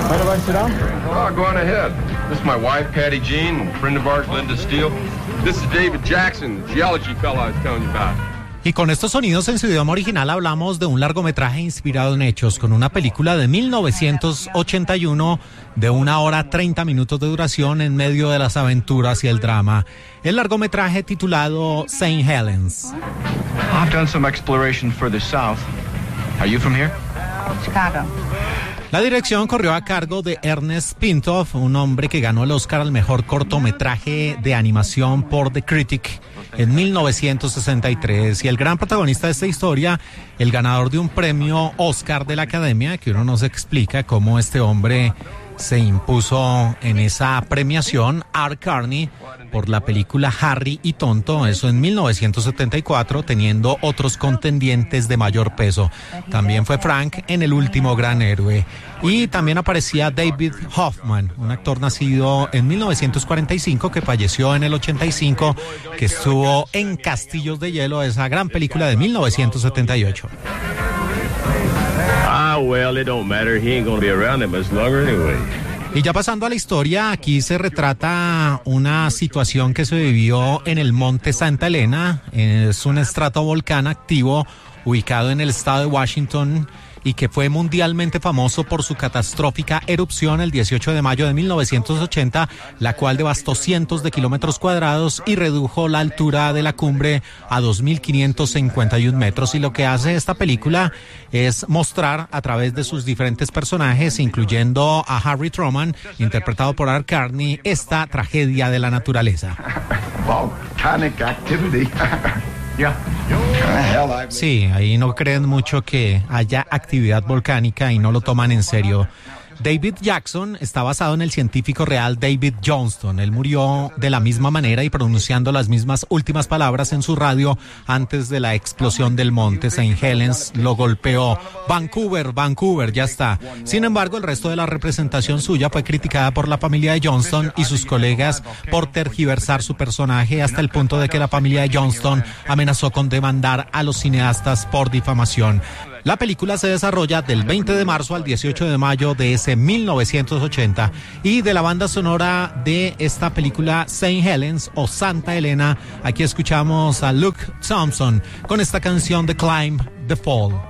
Mind if I sit down? Oh, go on ahead. This is my wife, Patty Jean, and a friend of ours, Linda Steele. This is David Jackson, the geology fellow I was telling you about. Y con estos sonidos en su idioma original hablamos de un largometraje inspirado en hechos, con una película de 1981 de 1 hora 30 minutos de duración en medio de las aventuras y el drama. El largometraje titulado St. Helens. I've done some exploration further south. Are you from here? Chicago. La dirección corrió a cargo de Ernest Pintoff, un hombre que ganó el Oscar al mejor cortometraje de animación por The Critic en 1963. Y el gran protagonista de esta historia, el ganador de un premio Oscar de la Academia, que uno no se explica cómo este hombre se impuso en esa premiación, Art Carney, por la película Harry y Tonto, eso en 1974, teniendo otros contendientes de mayor peso. También fue Frank en El último gran héroe. Y también aparecía David Hoffman, un actor nacido en 1945 que falleció en el 85, que estuvo en Castillos de Hielo, esa gran película de 1978. Well, it don't matter. He ain't gonna be around that much longer anyway. Y ya pasando a la historia, aquí se retrata una situación que se vivió en el Monte Santa Elena. Es un estratovolcán activo ubicado en el estado de Washington y que fue mundialmente famoso por su catastrófica erupción el 18 de mayo de 1980, la cual devastó cientos de kilómetros cuadrados y redujo la altura de la cumbre a 2.551 metros. Y lo que hace esta película es mostrar a través de sus diferentes personajes, incluyendo a Harry Truman, interpretado por Art Carney, esta tragedia de la naturaleza. Volcanic activity. Yeah. Sí, ahí no creen mucho que haya actividad volcánica y no lo toman en serio. David Jackson está basado en el científico real David Johnston. Él murió de la misma manera y pronunciando las mismas últimas palabras en su radio antes de la explosión del monte. St. Helens lo golpeó. Vancouver, Vancouver, ya está. Sin embargo, el resto de la representación suya fue criticada por la familia de Johnston y sus colegas por tergiversar su personaje, hasta el punto de que la familia de Johnston amenazó con demandar a los cineastas por difamación. La película se desarrolla del 20 de marzo al 18 de mayo de ese 1980, y de la banda sonora de esta película St. Helens o Santa Elena, aquí escuchamos a Luke Thompson con esta canción de Climb the Fall.